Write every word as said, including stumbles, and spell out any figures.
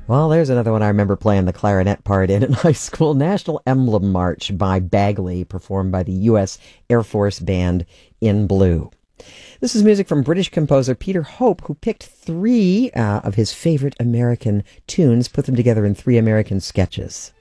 Well, there's another one I remember playing the clarinet part in in high school. National Emblem March by Bagley, performed by the U S Air Force Band in Blue. This is music from British composer Peter Hope, who picked three uh, of his favorite American tunes, put them together in three American sketches.